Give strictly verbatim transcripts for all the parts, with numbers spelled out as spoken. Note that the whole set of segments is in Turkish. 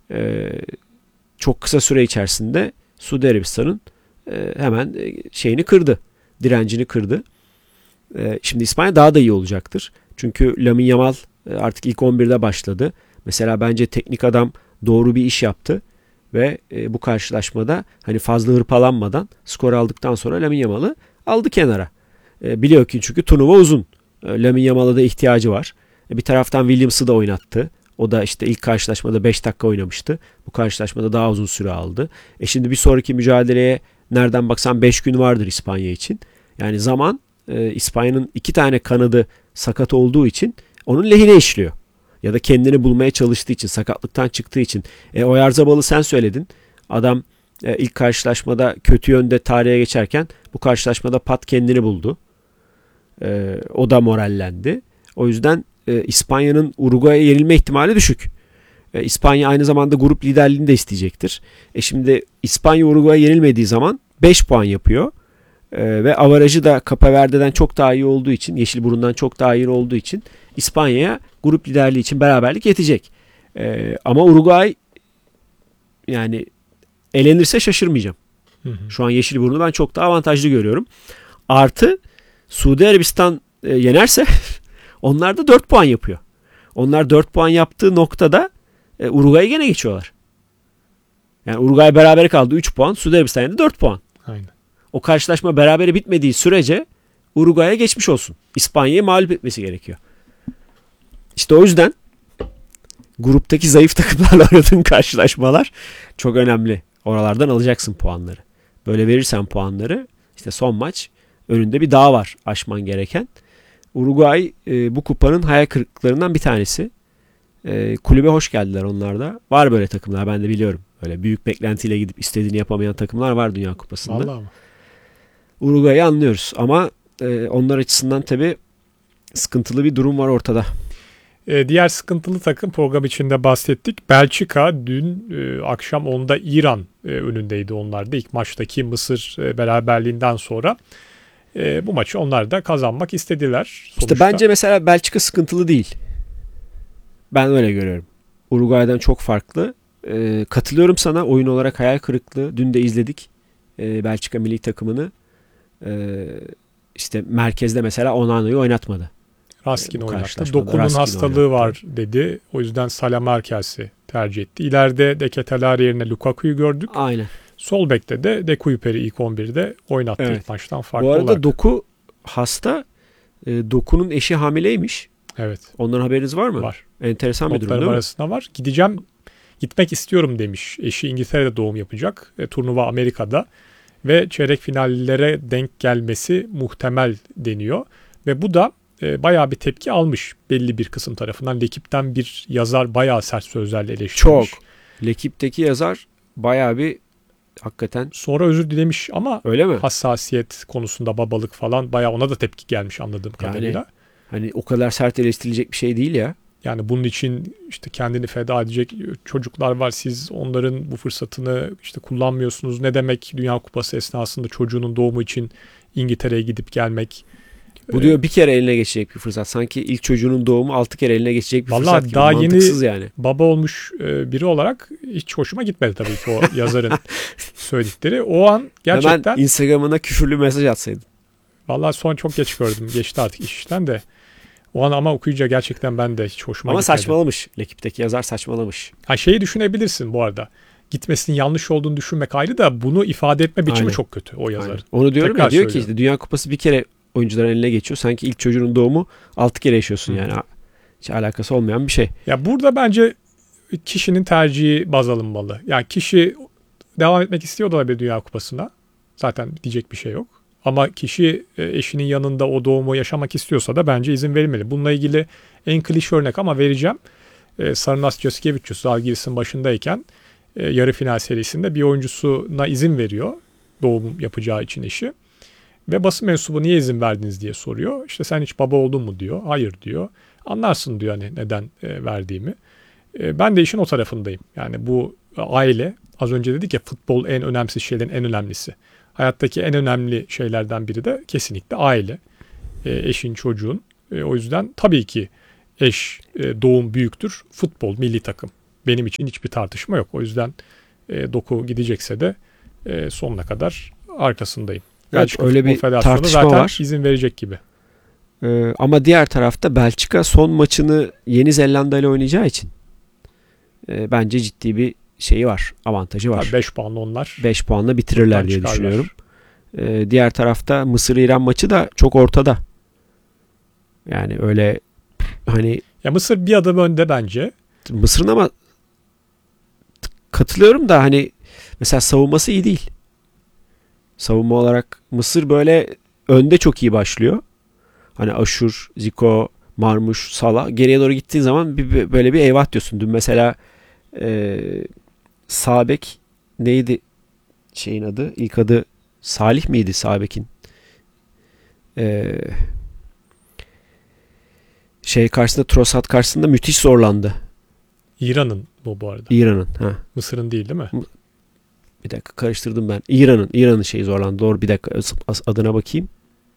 e, çok kısa süre içerisinde Suudi Arabistan'ın e, hemen şeyini kırdı. Direncini kırdı. E, şimdi İspanya daha da iyi olacaktır. Çünkü Lamine Yamal e, artık ilk on birde başladı. Mesela bence teknik adam doğru bir iş yaptı. Ve e, bu karşılaşmada hani fazla hırpalanmadan skor aldıktan sonra Lamine Yamal'ı aldı kenara. E, biliyor ki çünkü turnuva uzun. E, Lamine Yamal'a da ihtiyacı var. E, bir taraftan Williams'ı da oynattı. O da işte ilk karşılaşmada beş dakika oynamıştı. Bu karşılaşmada daha uzun süre aldı. E şimdi bir sonraki mücadeleye nereden baksan beş gün vardır İspanya için. Yani zaman e, İspanya'nın iki tane kanadı sakat olduğu için onun lehine işliyor. Ya da kendini bulmaya çalıştığı için, sakatlıktan çıktığı için. E, Oyarzabal'ı sen söyledin. Adam e, ilk karşılaşmada kötü yönde tarihe geçerken bu karşılaşmada pat kendini buldu. E, o da morallendi. O yüzden e, İspanya'nın Uruguay'a yenilme ihtimali düşük. E, İspanya aynı zamanda grup liderliğini de isteyecektir. E şimdi İspanya Uruguay'a yenilmediği zaman beş puan yapıyor. E, ve avarajı da Cape Verde'den çok daha iyi olduğu için, Yeşilburun'dan çok daha iyi olduğu için İspanya'ya grup liderliği için beraberlik yetecek. E, ama Uruguay yani elenirse şaşırmayacağım. Hı hı. Şu an Yeşilburun'u ben çok daha avantajlı görüyorum. Artı Suudi Arabistan e, yenerse onlar da dört puan yapıyor. Onlar dört puan yaptığı noktada e, Uruguay'ı gene geçiyorlar. Yani Uruguay berabere kaldı üç puan. Suudi Arabistan yendi dört puan. Aynen. O karşılaşma berabere bitmediği sürece Uruguay'a geçmiş olsun. İspanya'yı mağlup etmesi gerekiyor. İşte o yüzden gruptaki zayıf takımlarla oynadığın karşılaşmalar çok önemli. Oralardan alacaksın puanları. Böyle verirsen puanları işte son maç önünde bir dağ var aşman gereken. Uruguay e, bu kupanın hayal kırıklıklarından bir tanesi. E, kulübe hoş geldiler onlar da. Var böyle takımlar ben de biliyorum. Böyle büyük beklentiyle gidip istediğini yapamayan takımlar var Dünya Kupası'nda. Vallahi mi? Uruguay'ı anlıyoruz ama e, onlar açısından tabii sıkıntılı bir durum var ortada. Ee, diğer sıkıntılı takım program içinde bahsettik. Belçika dün e, akşam onda İran e, önündeydi onlar da. İlk maçtaki Mısır e, beraberliğinden sonra e, bu maçı onlar da kazanmak istediler. Sonuçta. İşte bence mesela Belçika sıkıntılı değil. Ben öyle görüyorum. Uruguay'dan çok farklı. E, katılıyorum sana oyun olarak hayal kırıklığı. Dün de izledik e, Belçika milli takımını. E, işte merkezde mesela Onana'yı oynatmadı. Raskin oynattı. Dokunun hastalığı oynattı. Var dedi. O yüzden Salamerkes'i tercih etti. İleride De Ketelaere yerine Lukaku'yu gördük. Aynen. Sol bekte de De Kuyper'i ilk on birde oynattı evet. ilk maçtan farklı olarak. Bu arada olarak. Doku hasta. E, Doku'nun eşi hamileymiş. Evet. Ondan haberiniz var mı? Var. Enteresan bir durum değil mi? Arasında var. Gideceğim, gitmek istiyorum demiş. Eşi İngiltere'de doğum yapacak. E, turnuva Amerika'da. Ve çeyrek finallere denk gelmesi muhtemel deniyor. Ve bu da e, bayağı bir tepki almış belli bir kısım tarafından. L'Equipe'den bir yazar bayağı sert sözlerle eleştirmiş. Çok. L'Equipe'deki yazar bayağı bir hakikaten. Sonra özür dilemiş ama öyle mi? Hassasiyet konusunda babalık falan bayağı ona da tepki gelmiş anladığım yani, kadarıyla. Hani o kadar sert eleştirilecek bir şey değil ya. Yani bunun için işte kendini feda edecek çocuklar var. Siz onların bu fırsatını işte kullanmıyorsunuz. Ne demek Dünya Kupası esnasında çocuğunun doğumu için İngiltere'ye gidip gelmek. Bu diyor bir kere eline geçecek bir fırsat. Sanki ilk çocuğunun doğumu altı kere eline geçecek bir Vallahi fırsat gibi. Daha mantıksız yeni yani. Baba olmuş biri olarak hiç hoşuma gitmedi tabii ki o yazarın söyledikleri. O an gerçekten. Hemen Instagram'ına küfürlü mesaj atsaydın. Vallahi son çok geç gördüm. Geçti artık iş işten de. O an ama okuyunca gerçekten ben de hiç hoşuma ama gitmedi. Ama saçmalamış. L'Equipe'deki yazar saçmalamış. Ha şeyi düşünebilirsin bu arada. Gitmesinin yanlış olduğunu düşünmek ayrı da bunu ifade etme biçimi Aynen. çok kötü o yazarın. Aynen. Onu diyorum Tekrar ya diyor ki işte Dünya Kupası bir kere oyuncuların eline geçiyor. Sanki ilk çocuğunun doğumu altı kere yaşıyorsun Hı. yani. Hiç alakası olmayan bir şey. Ya burada bence kişinin tercihi baz alınmalı. Yani kişi devam etmek istiyor da olabilir Dünya Kupası'na. Zaten diyecek bir şey yok. Ama kişi eşinin yanında o doğumu yaşamak istiyorsa da bence izin verilmeli. Bununla ilgili en klişe örnek ama vereceğim. Sarınas Jasikevičius Zalgiris'in başındayken yarı final serisinde bir oyuncusuna izin veriyor. Doğum yapacağı için eşi. Ve basın mensubu niye izin verdiniz diye soruyor. İşte sen hiç baba oldun mu diyor. Hayır diyor. Anlarsın diyor hani neden verdiğimi. Ben de işin o tarafındayım. Yani bu aile az önce dedik ya futbol en önemsiz şeylerin en önemlisi. Hayattaki en önemli şeylerden biri de kesinlikle aile. E, eşin, çocuğun. E, o yüzden tabii ki eş, e, doğum büyüktür. Futbol, milli takım. benim için hiçbir tartışma yok. O yüzden e, Doku gidecekse de e, sonuna kadar arkasındayım. Evet, Belçika öyle Futbol bir Federasyonu tartışma zaten var. izin verecek gibi. Ee, ama diğer tarafta Belçika son maçını Yeni Zelanda ile oynayacağı için e, bence ciddi bir şeyi var. Avantajı var. beş puanla onlar. beş puanla bitirirler diye çıkarlar. düşünüyorum. Ee, diğer tarafta Mısır-İran maçı da çok ortada. Yani öyle hani Ya Mısır bir adım önde bence. Mısır'ın ama katılıyorum da hani mesela savunması iyi değil. Savunma olarak Mısır böyle önde çok iyi başlıyor. Hani Aşur, Zico, Marmuş, Salah geriye doğru gittiğin zaman bir, bir- böyle bir eyvah diyorsun. Dün mesela e, sağ bek neydi şeyin adı? İlk adı Salih miydi sağ bekin? E, şey karşısında Trossard karşısında müthiş zorlandı. İran'ın bu bu arada. İran'ın. Ha. Mısır'ın değil değil mi? Bir dakika karıştırdım ben. İran'ın. İran'ın şeyi zorlandı. Doğru bir dakika adına bakayım.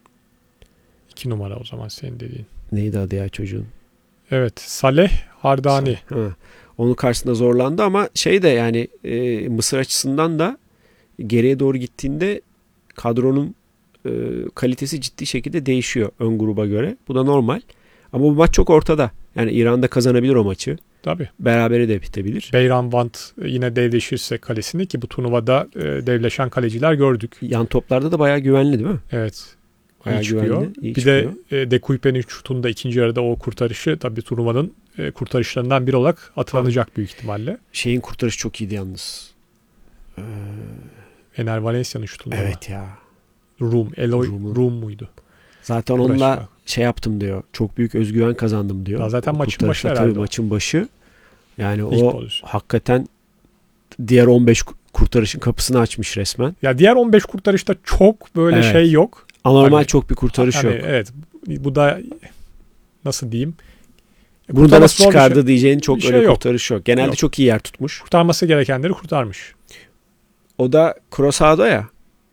İki numara o zaman senin dediğin. Neydi adı ya çocuğun? Evet. Saleh Hardani. Ha. Onun karşısında zorlandı ama şey de yani e, Mısır açısından da geriye doğru gittiğinde kadronun e, kalitesi ciddi şekilde değişiyor ön gruba göre. Bu da normal. Ama bu maç çok ortada. Yani İran da kazanabilir o maçı. Tabii. Berabere de bitebilir. Beyran Vant yine devleşirse kalesini ki bu turnuvada e, devleşen kaleciler gördük. Yan toplarda da bayağı güvenli değil mi? Evet. Bayağı iyi çıkıyor. güvenli, iyi bir çıkıyor. de e, De Kuypen'in şutunda ikinci yarıda o kurtarışı tabii turnuvanın e, kurtarışlarından biri olarak hatırlanacak büyük ihtimalle. Şeyin kurtarışı çok iyiydi yalnız. Ee, Ener Valencia'nın şutunda. evet ya. Rum. Eloy Rum'u. Rum muydu? Zaten Uğraşma. onunla şey yaptım diyor. Çok büyük özgüven kazandım diyor. Daha zaten O maçın kurtarışla başı tabii herhalde o. maçın başı. Yani İlk o pozisyon. hakikaten diğer on beş kurtarışın kapısını açmış resmen. Ya diğer on beş kurtarışta çok böyle Evet. şey yok. Anormal Hani- çok bir kurtarış Hani yok. evet. Bu da nasıl diyeyim? Bunu da Kurtarması nasıl zor bir çıkardı şey. diyeceğin çok Bir öyle şey yok. kurtarış yok. Genelde Yok. çok iyi yer tutmuş. Kurtarması gerekenleri kurtarmış. O da Cruzado ya.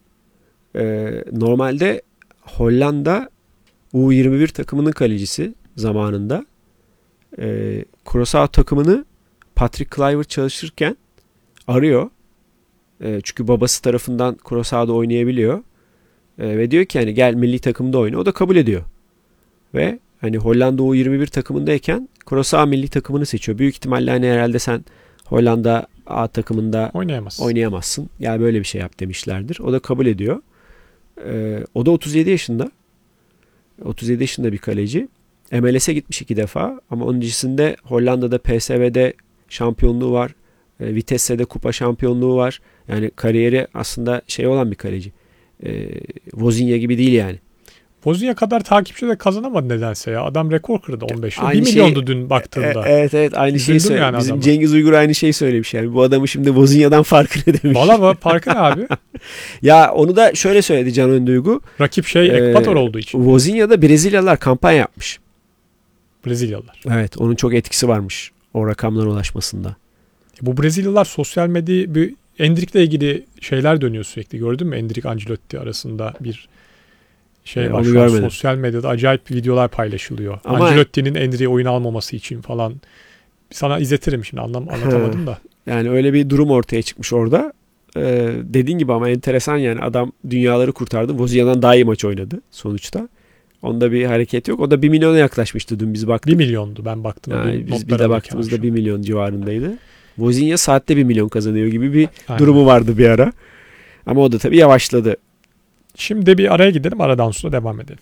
Ee, normalde Hollanda U yirmi bir takımının kalecisi zamanında. Ee, Cruzado takımını Patrick Kluivert çalışırken arıyor. Ee, çünkü babası tarafından Cruzado oynayabiliyor. Ee, ve diyor ki hani gel milli takımda oyna. O da kabul ediyor. Ve hani Hollanda U yirmi bir takımındayken Cruzado milli takımını seçiyor. Büyük ihtimalle hani herhalde sen Hollanda A takımında Oynayamaz. oynayamazsın. Ya böyle bir şey yap demişlerdir. O da kabul ediyor. Ee, o da otuz yedi yaşında. otuz yedi yaşında bir kaleci. M L S'e gitmiş iki defa ama onun öncesinde Hollanda'da P S V'de şampiyonluğu var. E, Vitesse'de kupa şampiyonluğu var. Yani kariyeri aslında şey olan bir kaleci. E, Vozinha gibi değil yani. Wozniak kadar takipçi de kazanamadı nedense ya. Adam rekor kırdı on beşte. Aynı bir şey- milyondu dün baktığımda. E, evet evet aynı şeyi Üzüldüm söyle. yani Bizim adama. Cengiz Uygur aynı şeyi söylemiş yani. Bu adamı şimdi Vozinha'dan farkı ne demiş. Valla bu farkı ne abi? Ya onu da şöyle söyledi Can Önduygu. Rakip şey Ee, Ekvator olduğu için. Vozinha'da Brezilyalılar kampanya yapmış. Brezilyalılar. Evet onun çok etkisi varmış o rakamlara ulaşmasında. Bu Brezilyalılar sosyal medya bir Endrick'le ilgili şeyler dönüyor sürekli. Gördün mü? Endrick Ancelotti arasında bir şey Ee, var. onu Şu an görmedim. sosyal medyada acayip videolar paylaşılıyor. Ama- Ancelotti'nin Endrick'e oyun almaması için falan. Sana izletirim şimdi anlam anlatamadım da. Yani öyle bir durum ortaya çıkmış orada. Ee, dediğin gibi ama enteresan yani adam dünyaları kurtardı. Vozinha'dan daha iyi maç oynadı sonuçta. Onda bir hareket yok. O da bir milyona yaklaşmıştı dün biz baktık. bir milyondu ben baktım. Yani Dün biz bir notlara de alırken baktığımızda akşam. bir milyon civarındaydı. Vozinha saatte bir milyon kazanıyor gibi bir Aynen. durumu vardı bir ara. Ama o da tabii yavaşladı. Şimdi bir araya gidelim. Aradan sonra devam edelim.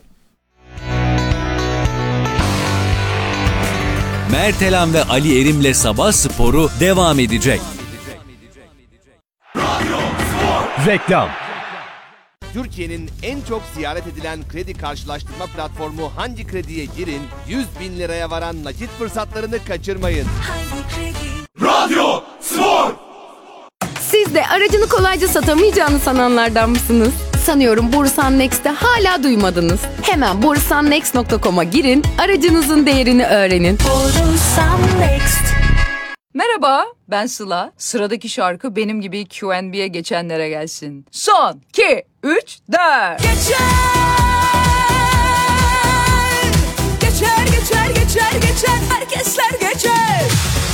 Mertelan ve Ali Erim'le Sabah Sporu devam edecek. Reklam. Türkiye'nin en çok ziyaret edilen kredi karşılaştırma platformu Hangi Kredi'ye girin, yüz bin liraya varan nakit fırsatlarını kaçırmayın. Siz de aracını kolayca satamayacağını sananlardan mısınız? Sanıyorum Borusan Next'te hala duymadınız. Hemen borusan next nokta com'a girin, aracınızın değerini öğrenin. Borusan Next. Merhaba, ben Sıla. Sıradaki şarkı benim gibi Q and B'ye geçenlere gelsin. Son, iki, üç, dört. Geçer. Geçer, geçer, geçer, geçer. Herkesler geçer.